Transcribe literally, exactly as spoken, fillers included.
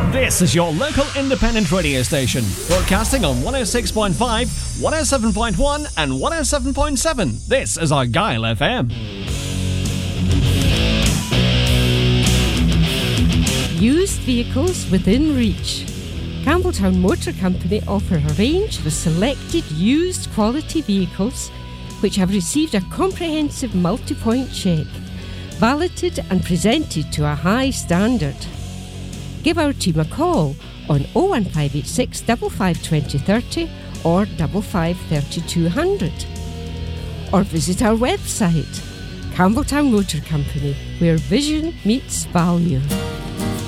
This is your local independent radio station, broadcasting on one oh six point five, one oh seven point one and one oh seven point seven. This is Argyle F M. Used vehicles within reach. Campbelltown Motor Company offer a range of selected used quality vehicles which have received a comprehensive multi-point check, validated and presented to a high standard. Give our team a call on oh one five eight six, five five two oh three oh or five five three two hundred. Or visit our website, Campbelltown Motor Company, where vision meets value.